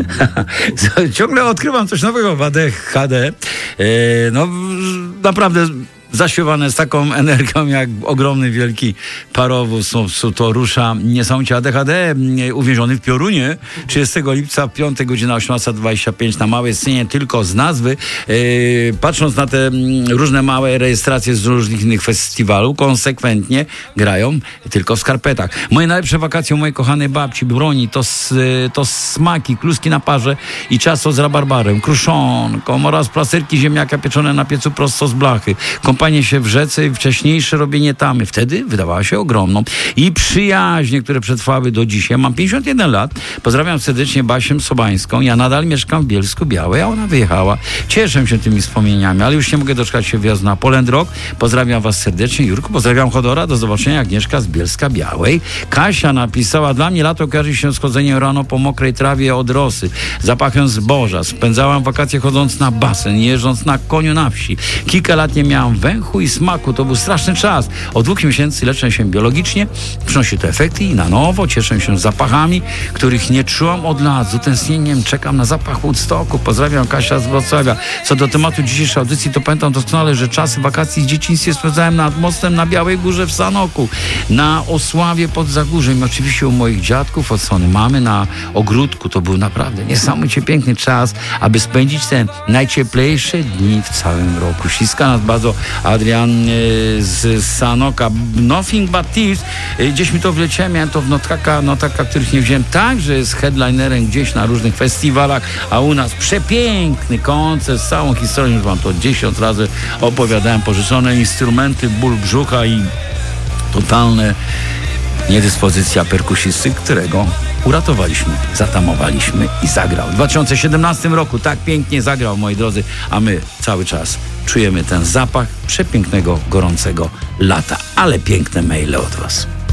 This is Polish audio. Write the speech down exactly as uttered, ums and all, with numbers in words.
Ciągle odkrywam coś nowego w A D H D. Yy, no naprawdę zaśpiewane z taką energią jak ogromny, wielki parowóz. No, to rusza niesamowicie. A D H D uwięziony w Piorunie trzydziestego lipca, piąta godzina osiemnasta dwadzieścia pięć na małej scenie, tylko z nazwy. Yy, patrząc na te różne małe rejestracje z różnych innych festiwalu, konsekwentnie grają tylko w skarpetach. Moje najlepsze wakacje u mojej kochanej babci broni to, to smaki, kluski na parze i ciasto z rabarbarem, kruszonką oraz plasterki ziemniaka pieczone na piecu prosto z blachy. Kąpanie się w rzece i wcześniejsze robienie tamy. Wtedy wydawała się ogromną. I przyjaźnie, które przetrwały do dzisiaj. Mam pięćdziesiąt jeden lat. Pozdrawiam serdecznie Basię Sobańską. Ja nadal mieszkam w Bielsku Białej, a ona wyjechała. Cieszę się tymi wspomnieniami, ale już nie mogę doczekać się wjazdu na Poland Rock. Pozdrawiam was serdecznie. Jurku, pozdrawiam Chodora. Do zobaczenia. Agnieszka z Bielska Białej. Kasia napisała: dla mnie lato kojarzy się z chodzeniem rano po mokrej trawie od rosy, zapachem zboża. Spędzałam wakacje chodząc na basen, jeżdżąc na koniu na wsi. Kilka lat nie miałam węchu i smaku. To był straszny czas. Od dwóch miesięcy leczę się biologicznie. Przynosi to efekty i na nowo cieszę się zapachami, których nie czułam od lat. Z utęsknieniem czekam na zapach Woodstocku. Pozdrawiam, Kasia z Wrocławia. Co do tematu dzisiejszej audycji, to pamiętam doskonale, że czasy wakacji w dzieciństwie spędzałem nad mostem na Białej Górze w Sanoku, na Osławie pod Zagórzem, oczywiście u moich dziadków od strony mamy na ogródku. To był naprawdę niesamowicie piękny czas, aby spędzić te najcieplejsze dni w całym roku. Ściska nas bardzo Adrian e, z Sanoka. Nothing but Thieves. E, gdzieś mi to wleciałem, miałem to w notatkach, notatkach, których nie wziąłem. Także jest headlinerem gdzieś na różnych festiwalach, a u nas przepiękny koncert z całą historią. Już wam to dziesiąt razy opowiadałem. Pożyczone instrumenty, ból brzucha i totalne niedyspozycja perkusisty, którego uratowaliśmy, zatamowaliśmy i zagrał. W dwa tysiące siedemnastym roku tak pięknie zagrał, moi drodzy, a my cały czas czujemy ten zapach przepięknego, gorącego lata. Ale piękne maile od was.